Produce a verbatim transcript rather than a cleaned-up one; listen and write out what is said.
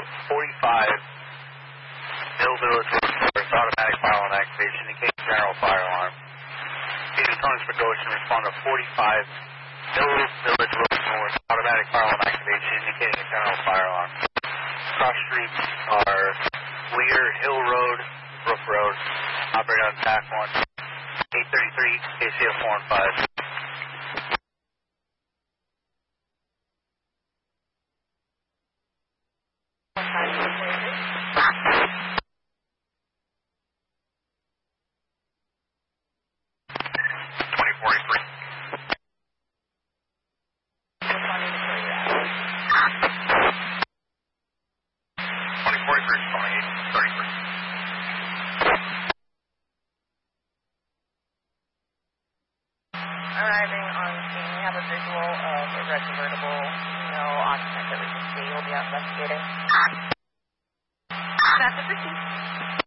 forty-five Mill Village Road North, automatic fire alarm activation, indicating general fire alarm. Peter Tony's for Goshen, respond to forty-five Mill Village Road North, automatic fire alarm activation, indicating a general fire alarm. Cross streets are Lear, Hill Road, Brook Road, operating on T A C one, eight thirty-three, K C F four and five. twenty forty-three. twenty forty-three, twenty-eight thirty-three. Arriving on scene, we have a visual of a red convertible, no occupant that we can see. We'll be investigating. That's it for